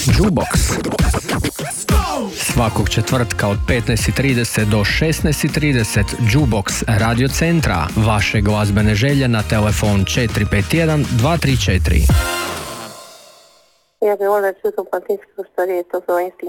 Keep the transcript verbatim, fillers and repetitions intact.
Jukebox svakog četvrtka od petnaest i trideset do šesnaest i trideset. Jukebox Radio Centra, vaše glazbene želje na telefon četiri pet jedan dva tri četiri. Ja bih volila čuti u Platinskoj što je to zove